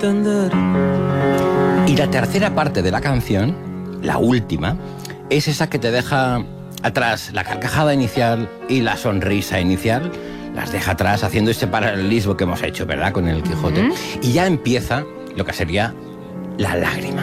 Y la tercera parte de la canción, la última, es esa que te deja atrás la carcajada inicial y la sonrisa inicial. Las deja atrás haciendo ese paralelismo que hemos hecho, ¿verdad? Con el Quijote. Y ya empieza lo que sería la lágrima.